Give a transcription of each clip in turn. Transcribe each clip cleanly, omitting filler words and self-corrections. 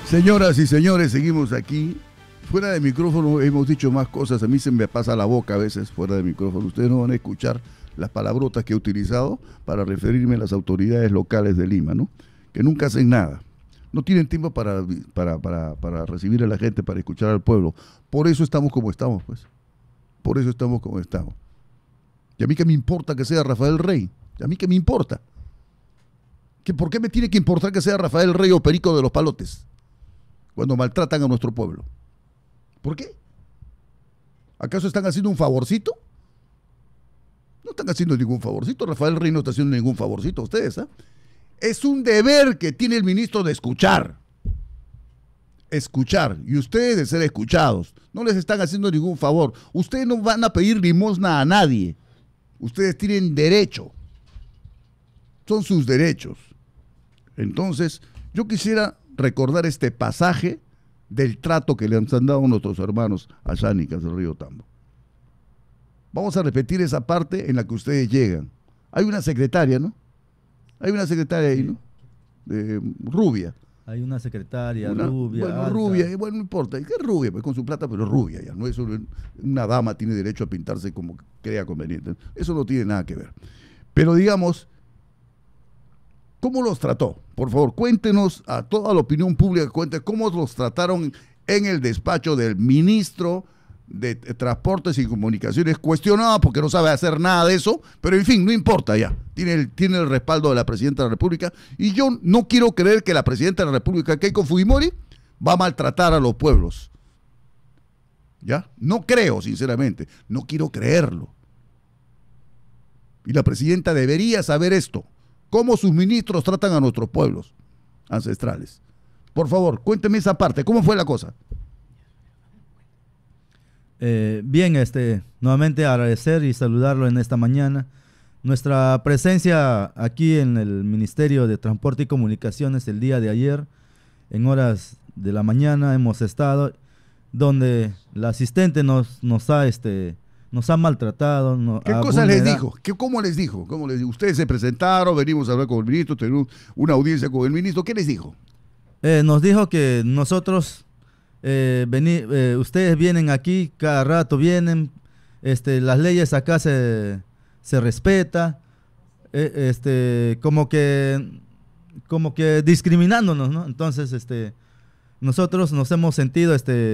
Señoras y señores, seguimos aquí. Fuera de micrófono hemos dicho más cosas. A mí se me pasa la boca a veces fuera de micrófono. Ustedes no van a escuchar las palabrotas que he utilizado para referirme a las autoridades locales de Lima, ¿no? Que nunca hacen nada. No tienen tiempo para recibir a la gente, para escuchar al pueblo. Por eso estamos como estamos, pues. Por eso estamos como estamos. Y a mí qué me importa que sea Rafael Rey. A mí qué me importa. ¿Por qué me tiene que importar que sea Rafael Rey o Perico de los Palotes cuando maltratan a nuestro pueblo? ¿Por qué? ¿Acaso están haciendo un favorcito? No están haciendo ningún favorcito. Rafael Rey no está haciendo ningún favorcito a ustedes, ¿eh? Es un deber que tiene el ministro de escuchar. Escuchar. Y ustedes de ser escuchados. No les están haciendo ningún favor. Ustedes no van a pedir limosna a nadie. Ustedes tienen derecho. Son sus derechos. Entonces, yo quisiera recordar este pasaje del trato que le han dado nuestros hermanos a Yánicas del Río Tambo. Vamos a repetir esa parte en la que ustedes llegan. Hay una secretaria, ¿no? Hay una secretaria ahí, ¿no? Rubia. Hay una secretaria rubia. Bueno, alta. rubia, bueno, no importa. ¿Qué es rubia? Pues con su plata, pero rubia ya. No es una dama tiene derecho a pintarse como crea conveniente. Eso no tiene nada que ver. Pero digamos, ¿cómo los trató? Por favor, cuéntenos a toda la opinión pública, cuente cómo los trataron en el despacho del ministro de Transportes y Comunicaciones, cuestionado porque no sabe hacer nada de eso, pero en fin, no importa ya. Tiene el respaldo de la Presidenta de la República y yo no quiero creer que la Presidenta de la República, Keiko Fujimori, va a maltratar a los pueblos. ¿Ya? No creo, sinceramente. No quiero creerlo. Y la Presidenta debería saber esto. Cómo sus ministros tratan a nuestros pueblos ancestrales. Por favor, cuénteme esa parte. ¿Cómo fue la cosa? Bien, nuevamente agradecer y saludarlo en esta mañana. Nuestra presencia aquí en el Ministerio de Transporte y Comunicaciones el día de ayer, en horas de la mañana, hemos estado donde la asistente nos ha maltratado. ¿Qué cosas les dijo? ¿Cómo les dijo? Ustedes se presentaron, venimos a hablar con el ministro, tenemos una audiencia con el ministro. ¿Qué les dijo? Nos dijo que nosotros, ustedes vienen aquí, cada rato vienen, las leyes acá se respeta, como que discriminándonos, ¿no? Entonces, nosotros nos hemos sentido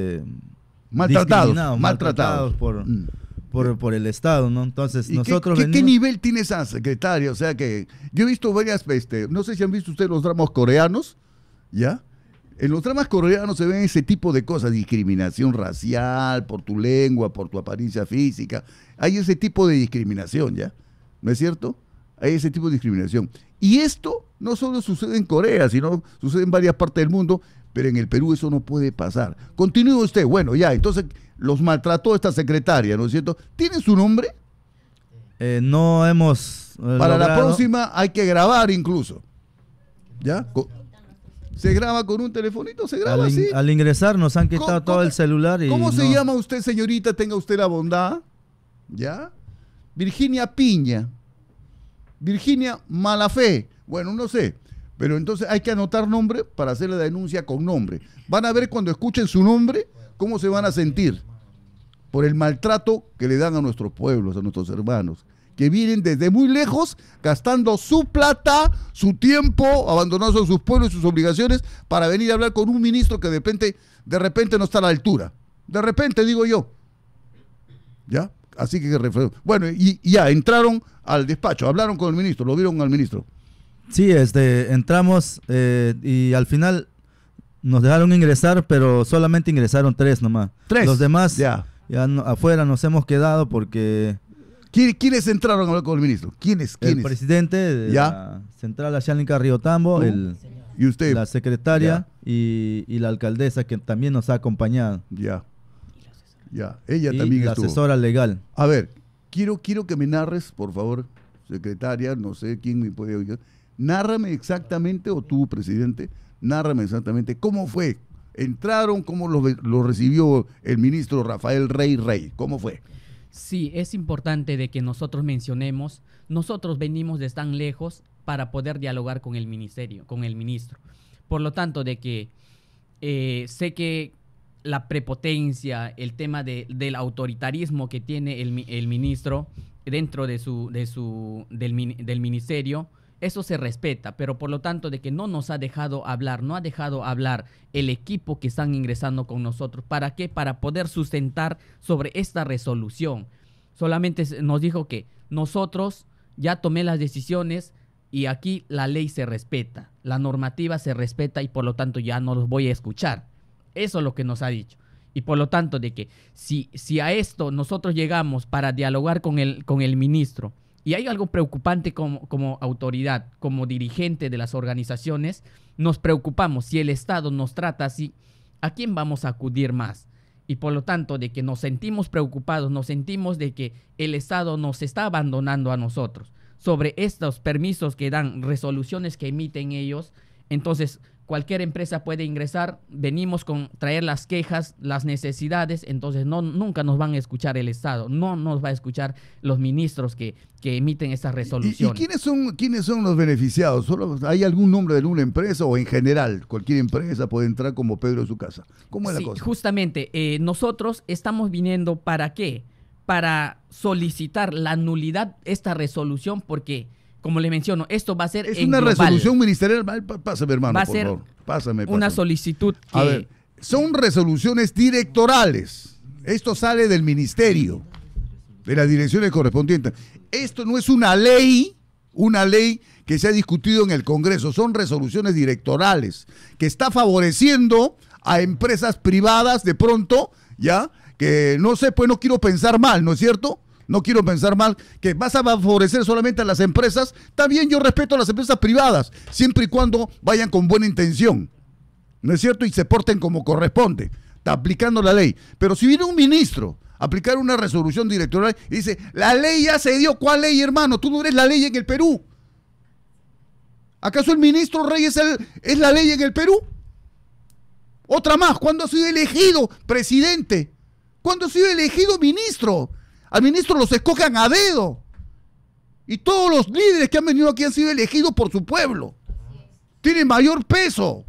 maltratados por el Estado, ¿no? Entonces nosotros ¿Qué nivel tiene esa secretaria? O sea que yo he visto varias, no sé si han visto ustedes los dramas coreanos, ¿ya? En los dramas coreanos se ven ese tipo de cosas, discriminación racial, por tu lengua, por tu apariencia física. Hay ese tipo de discriminación, ¿ya? ¿No es cierto? Hay ese tipo de discriminación. Y esto no solo sucede en Corea, sino sucede en varias partes del mundo, pero en el Perú eso no puede pasar. Continúe usted. Bueno, ya, entonces los maltrató esta secretaria, ¿no es cierto? ¿Tiene su nombre? No hemos Para la próxima hay que grabar incluso. ¿Ya? Se graba con un telefonito, se graba así. Al ingresar nos han quitado todo el celular. ¿Cómo se llama usted, señorita? Tenga usted la bondad. ¿Ya? Virginia Piña. Virginia Malafé. Bueno, no sé. Pero entonces hay que anotar nombre para hacer la denuncia con nombre. Van a ver cuando escuchen su nombre cómo se van a sentir por el maltrato que le dan a nuestros pueblos, a nuestros hermanos, que vienen desde muy lejos gastando su plata, su tiempo, abandonando sus pueblos y sus obligaciones para venir a hablar con un ministro que de repente no está a la altura. De repente, digo yo. ¿Ya? Así que, bueno, y ya, entraron al despacho, hablaron con el ministro, lo vieron al ministro. Sí, entramos y al final nos dejaron ingresar, pero solamente ingresaron 3 nomás. 3. Los demás ya afuera nos hemos quedado porque... ¿Quiénes entraron a hablar con el ministro? ¿Quiénes? El presidente de la Central Yánica Río Tambo, ¿Y usted? La secretaria y la alcaldesa que también nos ha acompañado. Ya. Ella también la estuvo. asesora legal. A ver, quiero que me narres, por favor, secretaria, no sé quién me puede oír. Nárrame exactamente, o tú, presidente, nárrame exactamente cómo fue. Entraron, cómo lo recibió el ministro Rafael Rey. ¿Cómo fue? Sí, es importante de que nosotros mencionemos, nosotros venimos de tan lejos para poder dialogar con el ministerio, con el ministro. Por lo tanto, de que sé que la prepotencia, el tema del autoritarismo que tiene el ministro dentro del ministerio, eso se respeta, pero por lo tanto de que no nos ha dejado hablar, no ha dejado hablar el equipo que están ingresando con nosotros. ¿Para qué? Para poder sustentar sobre esta resolución. Solamente nos dijo que nosotros ya tomé las decisiones y aquí la ley se respeta, la normativa se respeta y por lo tanto ya no los voy a escuchar. Eso es lo que nos ha dicho. Y por lo tanto de que si a esto nosotros llegamos para dialogar con el ministro, y hay algo preocupante como autoridad, como dirigente de las organizaciones, nos preocupamos. Si el Estado nos trata así, ¿a quién vamos a acudir más? Y por lo tanto, de que nos sentimos preocupados, nos sentimos de que el Estado nos está abandonando a nosotros sobre estos permisos que dan, resoluciones que emiten ellos. Entonces, cualquier empresa puede ingresar, venimos con traer las quejas, las necesidades, entonces nunca nos van a escuchar el Estado, no nos va a escuchar los ministros que emiten estas resoluciones. ¿Y quiénes son los beneficiados? ¿Solo hay algún nombre de una empresa o en general cualquier empresa puede entrar como Pedro en su casa? ¿Cómo es la cosa? Justamente, nosotros estamos viniendo ¿para qué? Para solicitar la nulidad de esta resolución porque, como le menciono, esto va a ser es una resolución ministerial. Pásame, hermano, va a por ser favor. Pásame. Una solicitud que... A ver, son resoluciones directorales. Esto sale del ministerio, de las direcciones correspondientes. Esto no es una ley que se ha discutido en el Congreso. Son resoluciones directorales que está favoreciendo a empresas privadas de pronto, ¿ya? Que no sé, pues no quiero pensar mal, ¿no es cierto? No quiero pensar mal, que vas a favorecer solamente a las empresas. También yo respeto a las empresas privadas, siempre y cuando vayan con buena intención, ¿no es cierto? Y se porten como corresponde, está aplicando la ley. Pero si viene un ministro a aplicar una resolución directoral y dice, la ley ya se dio, ¿cuál ley, hermano? Tú no eres la ley en el Perú. ¿Acaso el ministro Reyes es la ley en el Perú? Otra más, ¿cuándo ha sido elegido presidente? ¿Cuándo ha sido elegido ministro? Al ministro los escogen a dedo. Y todos los líderes que han venido aquí han sido elegidos por su pueblo. Tienen mayor peso.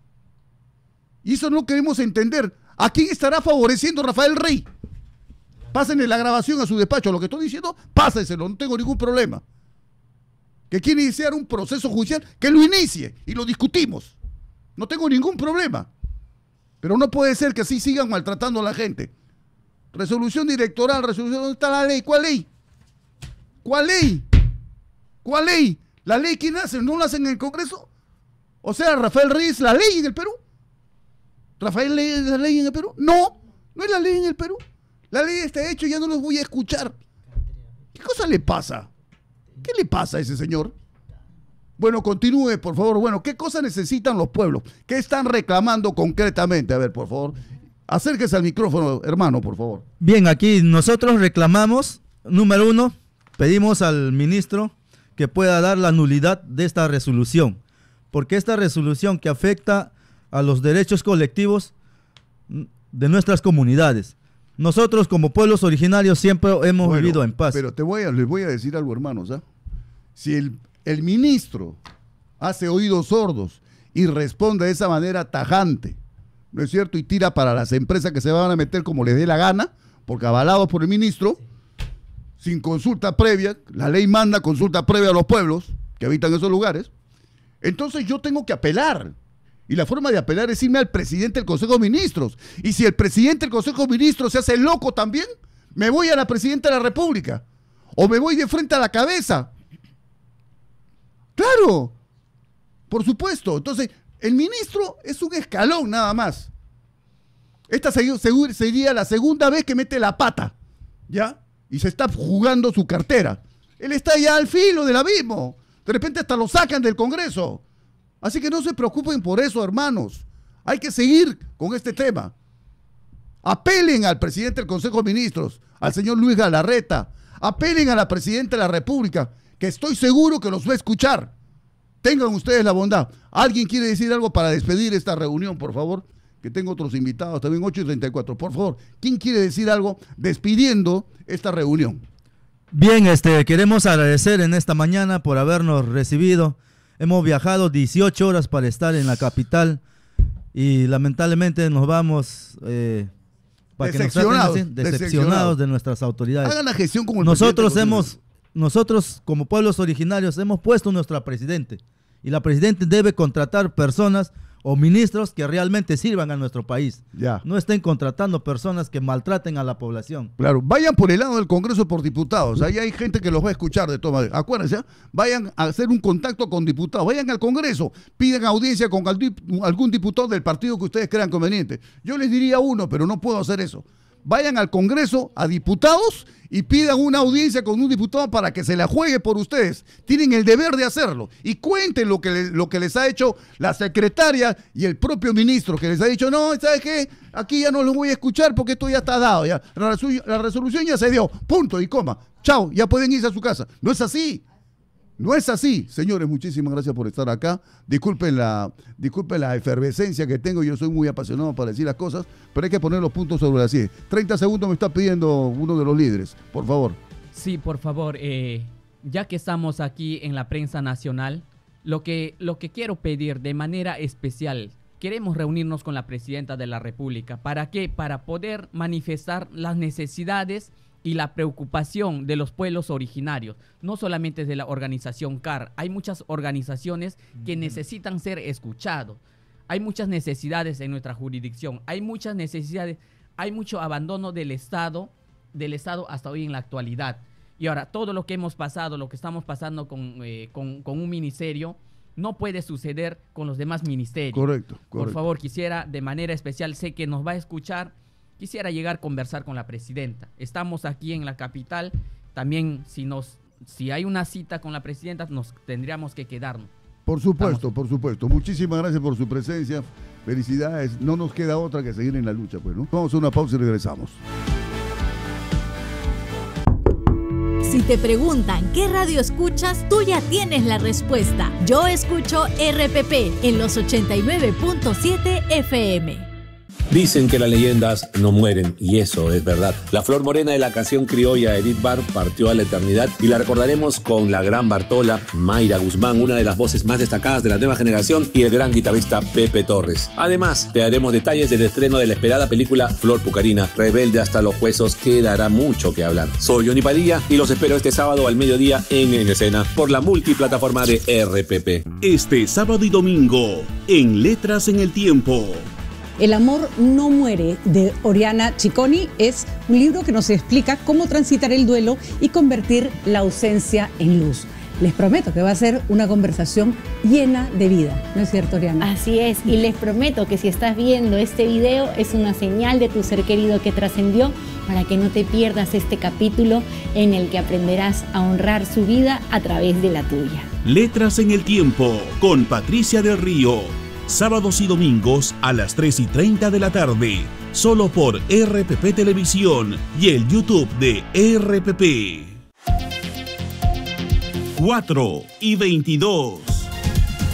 Y eso no queremos entender. ¿A quién estará favoreciendo Rafael Rey? Pásenle la grabación a su despacho. Lo que estoy diciendo, pásenselo, no tengo ningún problema. Que quiere iniciar un proceso judicial, que lo inicie y lo discutimos. No tengo ningún problema. Pero no puede ser que así sigan maltratando a la gente. Resolución directoral, resolución, ¿dónde está la ley? ¿Cuál ley? ¿Cuál ley? ¿Cuál ley? ¿La ley quién hace? ¿No la hacen en el Congreso? O sea, Rafael Reyes, ¿la ley en el Perú? ¿Rafael es la ley en el Perú? No, no es la ley en el Perú. La ley está hecha y ya no los voy a escuchar. ¿Qué cosa le pasa? ¿Qué le pasa a ese señor? Bueno, continúe, por favor. Bueno, ¿qué cosa necesitan los pueblos? ¿Qué están reclamando concretamente? A ver, por favor. Acérquese al micrófono, hermano, por favor. Bien, aquí nosotros reclamamos, número 1, pedimos al ministro que pueda dar la nulidad de esta resolución, porque esta resolución que afecta a los derechos colectivos de nuestras comunidades. Nosotros como pueblos originarios siempre hemos vivido en paz. Pero les voy a decir algo, hermanos, ¿ah? Si el ministro hace oídos sordos y responde de esa manera tajante, ¿no es cierto? Y tira para las empresas que se van a meter como les dé la gana, porque avalados por el ministro, sin consulta previa, la ley manda consulta previa a los pueblos que habitan esos lugares, entonces yo tengo que apelar. Y la forma de apelar es irme al presidente del Consejo de Ministros. Y si el presidente del Consejo de Ministros se hace loco también, me voy a la presidenta de la República. O me voy de frente a la cabeza. Claro, por supuesto. Entonces, el ministro es un escalón nada más. Esta sería la segunda vez que mete la pata, ¿ya? Y se está jugando su cartera. Él está ya al filo del abismo. De repente hasta lo sacan del Congreso. Así que no se preocupen por eso, hermanos. Hay que seguir con este tema. Apelen al presidente del Consejo de Ministros, al señor Luis Galarreta. Apelen a la presidenta de la República, que estoy seguro que los va a escuchar. Tengan ustedes la bondad. ¿Alguien quiere decir algo para despedir esta reunión, por favor? Que tengo otros invitados, también 8:34. Por favor, ¿quién quiere decir algo despidiendo esta reunión? Bien, queremos agradecer en esta mañana por habernos recibido. Hemos viajado 18 horas para estar en la capital y lamentablemente nos vamos para que nos traten así, decepcionados de nuestras autoridades. Hagan la gestión como el Nosotros como pueblos originarios hemos puesto nuestro presidente y la presidenta debe contratar personas o ministros que realmente sirvan a nuestro país. Ya. No estén contratando personas que maltraten a la población. Claro, vayan por el lado del Congreso por diputados. Ahí hay gente que los va a escuchar de todas maneras. Acuérdense, vayan a hacer un contacto con diputados. Vayan al Congreso, pidan audiencia con algún diputado del partido que ustedes crean conveniente. Yo les diría uno, pero no puedo hacer eso. Vayan al Congreso, a diputados, y pidan una audiencia con un diputado para que se la juegue por ustedes. Tienen el deber de hacerlo. Y cuenten lo que les ha hecho la secretaria y el propio ministro, que les ha dicho, no, ¿sabes qué? Aquí ya no lo voy a escuchar porque esto ya está dado. Ya. La resolución ya se dio. Punto y coma. Chao, ya pueden irse a su casa. No es así. No es así, señores, muchísimas gracias por estar acá. Disculpen la efervescencia que tengo, yo soy muy apasionado para decir las cosas, pero hay que poner los puntos sobre las IE. 30 segundos me está pidiendo uno de los líderes, por favor. Sí, por favor, ya que estamos aquí en la prensa nacional, lo que quiero pedir de manera especial, queremos reunirnos con la Presidenta de la República. ¿Para qué? Para poder manifestar las necesidades y la preocupación de los pueblos originarios, no solamente de la organización CAR. Hay muchas organizaciones que necesitan ser escuchados. Hay muchas necesidades en nuestra jurisdicción. Hay muchas necesidades, hay mucho abandono del Estado hasta hoy en la actualidad. Y ahora, todo lo que hemos pasado, lo que estamos pasando con un ministerio, no puede suceder con los demás ministerios. Correcto. Por favor, quisiera de manera especial, sé que nos va a escuchar, quisiera llegar a conversar con la presidenta. Estamos aquí en la capital. También, si hay una cita con la presidenta, nos tendríamos que quedarnos. Por supuesto, por supuesto. Muchísimas gracias por su presencia. Felicidades. No nos queda otra que seguir en la lucha, pues, ¿no? Vamos a una pausa y regresamos. Si te preguntan qué radio escuchas, tú ya tienes la respuesta. Yo escucho RPP en los 89.7 FM. Dicen que las leyendas no mueren, y eso es verdad. La flor morena de la canción criolla Edith Bar partió a la eternidad y la recordaremos con la gran Bartola, Mayra Guzmán, una de las voces más destacadas de la nueva generación, y el gran guitarrista Pepe Torres. Además, te daremos detalles del estreno de la esperada película Flor Pucarina, rebelde hasta los huesos, que dará mucho que hablar. Soy Johnny Padilla y los espero este sábado al mediodía en Escena por la multiplataforma de RPP. Este sábado y domingo, en Letras en el Tiempo. El amor no muere, de Oriana Cicconi, es un libro que nos explica cómo transitar el duelo y convertir la ausencia en luz. Les prometo que va a ser una conversación llena de vida, ¿no es cierto, Oriana? Así es, y les prometo que si estás viendo este video es una señal de tu ser querido que trascendió, para que no te pierdas este capítulo en el que aprenderás a honrar su vida a través de la tuya. Letras en el Tiempo, con Patricia del Río. Sábados y domingos a las 3:30 de la tarde, solo por RPP Televisión y el YouTube de RPP. 4:22.